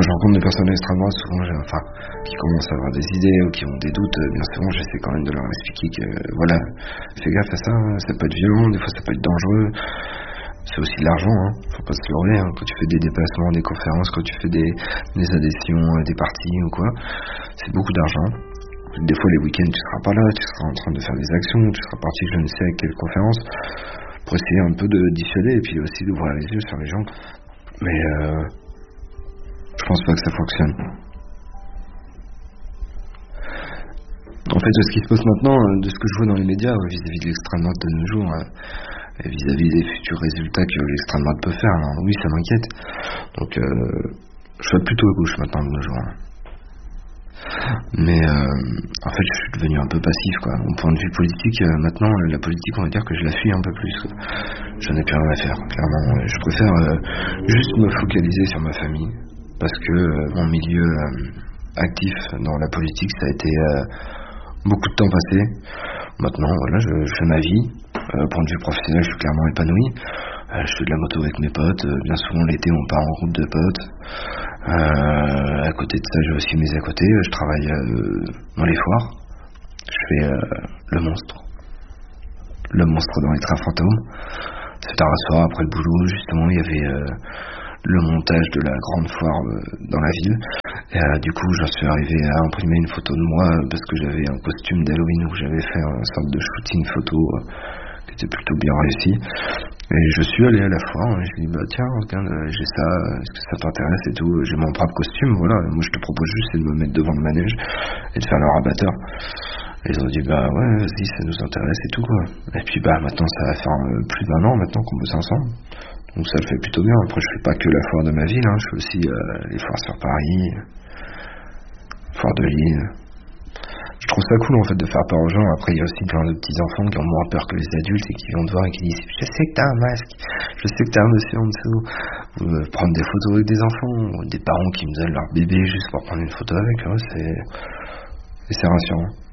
quand je rencontre des personnes à l'extrême droite, souvent, qui commencent à avoir des idées ou qui ont des doutes, bien souvent, j'essaie quand même de leur expliquer que, voilà, fais gaffe à ça, ça peut être violent, des fois ça peut être dangereux. C'est aussi de l'argent, faut pas se leurrer, quand tu fais des déplacements, des conférences, quand tu fais des adhésions à des partis ou quoi, c'est beaucoup d'argent. Des fois les week-ends tu seras pas là, tu seras en train de faire des actions, tu seras parti je ne sais à quelle conférence, pour essayer un peu de dissuader et puis aussi d'ouvrir les yeux sur les gens. Mais je pense pas que ça fonctionne. En fait, ce qui se passe maintenant, de ce que je vois dans les médias vis-à-vis de l'extrême droite de nos jours, et vis-à-vis des futurs résultats que l'extrême droite peut faire, oui, ça m'inquiète. Donc, je suis plutôt à gauche maintenant de nos jours. Mais en fait, je suis devenu un peu passif, quoi. Au point de vue politique, maintenant, la politique, on va dire que je la fuis un peu plus, quoi. J'en ai plus rien à faire, clairement. Je préfère juste me focaliser sur ma famille, parce que mon milieu actif dans la politique, ça a été beaucoup de temps passé. Maintenant, voilà, je fais ma vie. Au point de vue professionnel, je suis clairement épanoui. Je fais de la moto avec mes potes. Bien souvent, l'été, on part en groupe de potes. À côté de ça, j'ai aussi mes à côté. Je travaille dans les foires. Je fais le monstre dans les trains fantômes. C'était un soir après le boulot, justement, il y avait le montage de la grande foire dans la ville. Et du coup, j'en suis arrivé à imprimer une photo de moi parce que j'avais un costume d'Halloween où j'avais fait une sorte de shooting photo qui était plutôt bien réussi. Et je suis allé à la foire, et je lui ai dit tiens, regarde, j'ai ça, est-ce que ça t'intéresse et tout, j'ai mon propre costume, voilà, moi je te propose juste c'est de me mettre devant le manège et de faire le rabatteur. Et ils ont dit ouais, vas-y, ça nous intéresse et tout, quoi. Et puis maintenant ça va faire plus d'1 an maintenant qu'on bosse ensemble. Donc ça le fait plutôt bien. Après je fais pas que la foire de ma ville, je fais aussi les foires sur Paris, foire de Lille. Je trouve ça cool en fait de faire peur aux gens. Après il y a aussi plein de petits enfants qui ont moins peur que les adultes et qui viennent te voir et qui disent je sais que t'as un masque, je sais que t'as un monsieur en dessous. Ou prendre des photos avec des enfants, ou des parents qui me donnent leur bébé juste pour prendre une photo avec eux, c'est rassurant.